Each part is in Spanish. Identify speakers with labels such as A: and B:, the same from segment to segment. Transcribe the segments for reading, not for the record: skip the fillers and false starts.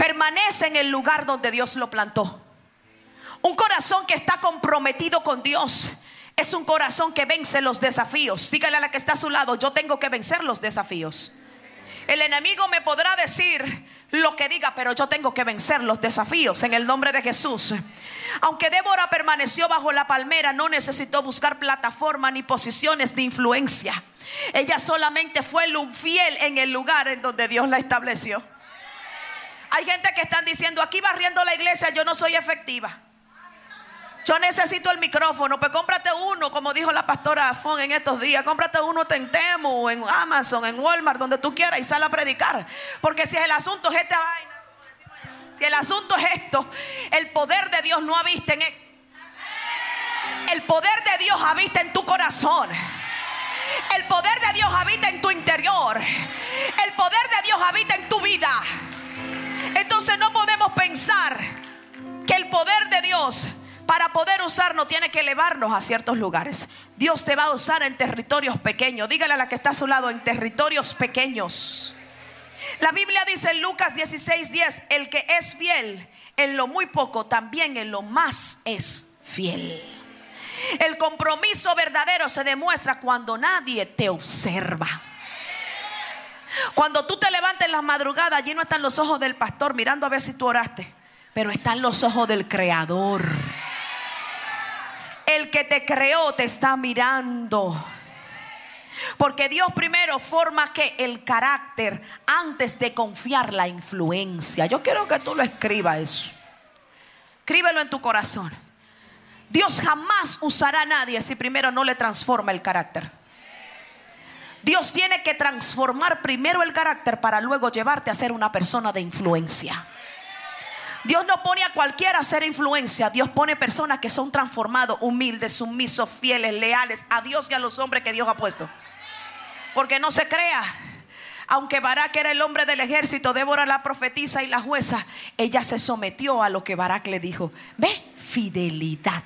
A: permanece en el lugar donde Dios lo plantó. Un corazón que está comprometido con Dios es un corazón que vence los desafíos. Dígale a la que está a su lado: yo tengo que vencer los desafíos. El enemigo me podrá decir lo que diga, pero yo tengo que vencer los desafíos en el nombre de Jesús. Aunque Débora permaneció bajo la palmera, no necesitó buscar plataforma ni posiciones de influencia. Ella solamente fue fiel en el lugar en donde Dios la estableció. Hay gente que están diciendo: aquí barriendo la iglesia yo no soy efectiva. Yo necesito el micrófono. Pues cómprate uno, como dijo la pastora Fon en estos días. Cómprate uno en Temu, en Amazon, en Walmart, donde tú quieras, y sal a predicar. Porque si el asunto es esta vaina, si el asunto es esto, el poder de Dios no habita en esto. El poder de Dios habita en tu corazón. El poder de Dios habita en tu interior. El poder de Dios habita en tu vida. Entonces no podemos pensar que el poder de Dios, para poder usarnos, tiene que elevarnos a ciertos lugares. Dios te va a usar en territorios pequeños. Dígale a la que está a su lado: en territorios pequeños. La Biblia dice en Lucas 16:10: el que es fiel en lo muy poco, también en lo más es fiel. El compromiso verdadero se demuestra cuando nadie te observa. Cuando tú te levantes en las madrugadas, allí no están los ojos del pastor mirando a ver si tú oraste, pero están los ojos del Creador. El que te creó te está mirando. Porque Dios primero forma el carácter antes de confiar la influencia. Yo quiero que tú lo escribas eso. Escríbelo en tu corazón. Dios jamás usará a nadie si primero no le transforma el carácter. Dios tiene que transformar primero el carácter para luego llevarte a ser una persona de influencia. Dios no pone a cualquiera a hacer influencia. Dios pone personas que son transformados, humildes, sumisos, fieles, leales a Dios y a los hombres que Dios ha puesto. Porque no se crea, aunque Barak era el hombre del ejército, Débora la profetisa y la jueza, ella se sometió a lo que Barak le dijo. Ve, fidelidad,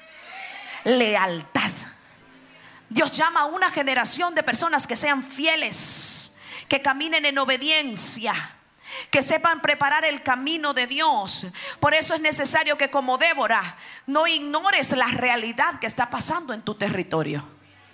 A: lealtad. Dios llama a una generación de personas que sean fieles, que caminen en obediencia, que sepan preparar el camino de Dios. Por eso es necesario que, como Débora, no ignores la realidad que está pasando en tu territorio.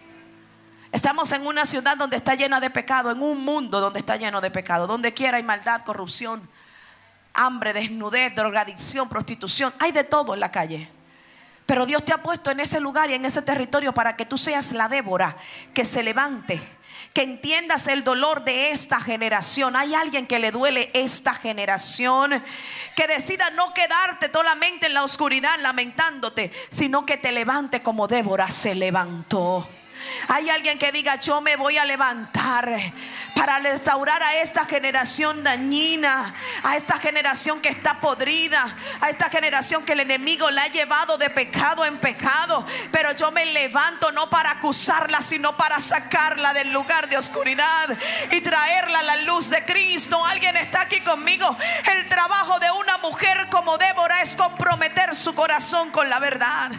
A: Estamos en una ciudad donde está llena de pecado, en un mundo donde está lleno de pecado. Donde quiera hay maldad, corrupción, hambre, desnudez, drogadicción, prostitución. Hay de todo en la calle. Pero Dios te ha puesto en ese lugar y en ese territorio para que tú seas la Débora que se levante, que entiendas el dolor de esta generación. Hay alguien que le duele esta generación, que decida no quedarte solamente en la oscuridad lamentándote, sino que te levante como Débora se levantó. Hay alguien que diga: yo me voy a levantar para restaurar a esta generación dañina, a esta generación que está podrida, a esta generación que el enemigo la ha llevado de pecado en pecado. Pero yo me levanto no para acusarla, sino para sacarla del lugar de oscuridad y traerla a la luz de Cristo. Alguien está aquí conmigo. El trabajo de una mujer como Débora es comprometer su corazón con la verdad.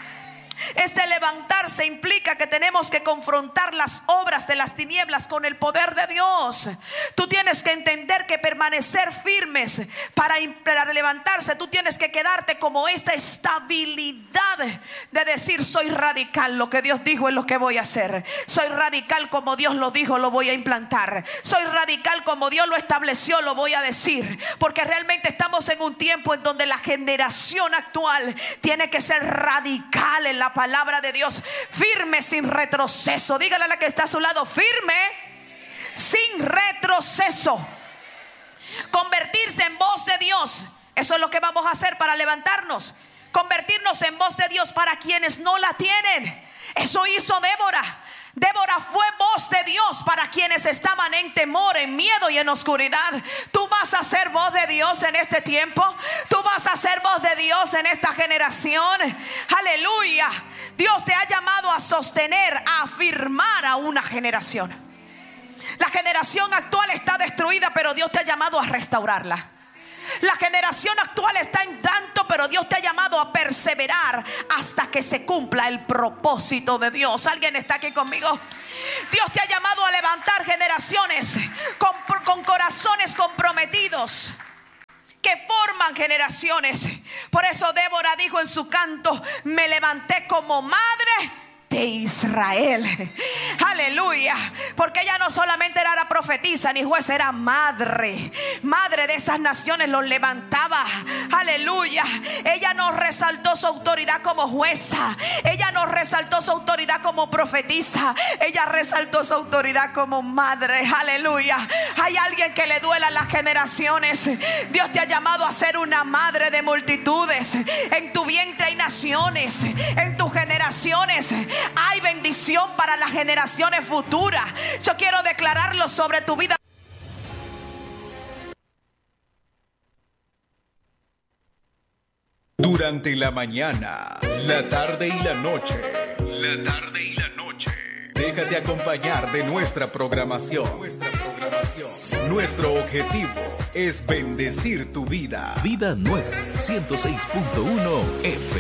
A: Este levantarse implica que tenemos que confrontar las obras de las tinieblas con el poder de Dios. Tú tienes que entender que permanecer firmes para levantarse, tú tienes que quedarte como esta estabilidad de decir: soy radical, lo que Dios dijo es lo que voy a hacer. Soy radical, como Dios lo dijo, lo voy a implantar. Soy radical, como Dios lo estableció, lo voy a decir. Porque realmente estamos en un tiempo en donde la generación actual tiene que ser radical en la palabra de Dios, firme sin retroceso. Dígale a la que está a su lado: firme sin retroceso. Convertirse en voz de Dios, eso es lo que vamos a hacer para levantarnos. Convertirnos en voz de Dios para quienes no la tienen. Eso hizo Débora. Débora fue voz de Dios para quienes estaban en temor, en miedo y en oscuridad. Tú vas a ser voz de Dios en este tiempo. Tú vas a ser voz de Dios en esta generación. Aleluya. Dios te ha llamado a sostener, a afirmar a una generación. La generación actual está destruida, pero Dios te ha llamado a restaurarla. La generación actual está en tanto, pero Dios te ha llamado a perseverar hasta que se cumpla el propósito de Dios. ¿Alguien está aquí conmigo? Dios te ha llamado a levantar generaciones con corazones comprometidos, que forman generaciones. Por eso Débora dijo en su canto: me levanté como madre de Israel. Aleluya. Porque ella no solamente era la profetisa ni jueza, era madre de esas naciones, los levantaba. Aleluya. Ella no resaltó su autoridad como jueza, ella no resaltó su autoridad como profetisa, ella resaltó su autoridad como madre. Aleluya. Hay alguien que le duela las generaciones. Dios te ha llamado a ser una madre de multitudes. En tu vientre hay naciones, en tus generaciones hay bendición para las generaciones futuras. Yo quiero declararlo sobre tu vida.
B: Durante la mañana, la tarde y la noche. Déjate acompañar de nuestra programación. Nuestro objetivo es bendecir tu vida.
C: Vida Nueva 106.1 FM.